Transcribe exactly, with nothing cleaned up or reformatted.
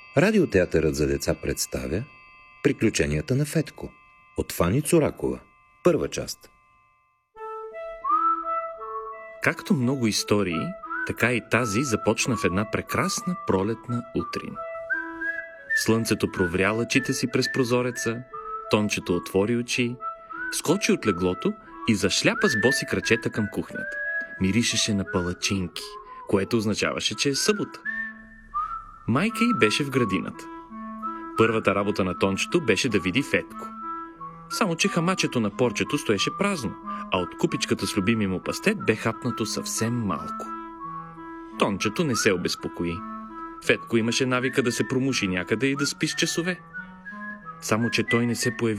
Радиотеатърът за деца представя Приключенията на Фетко от Фани Цуракова. Първа част. Както много истории, така и тази започна в една прекрасна пролетна утрин. Слънцето провря лъчите си през прозореца, Тончето отвори очи, скочи от леглото и зашляпа с боси крачета към кухнята. Миришеше на палачинки, което означаваше, че е събота. Майка й беше в градината. Първата работа на Тончето беше да види Фетко. Само че хамачето на порчето стоеше празно, а от купичката с любими му пастет бе хапнато съвсем малко. Тончето не се обезпокои. Фетко имаше навика да се промуши някъде и да спи с часове. Само че той не се появи